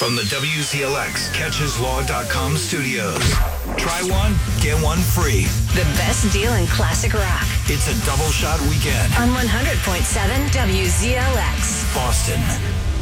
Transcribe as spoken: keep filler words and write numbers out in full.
from the W Z L X catches law dot com studios. Try one, get one free. The best deal in classic rock. It's a double shot weekend On one hundred point seven W Z L X. Boston.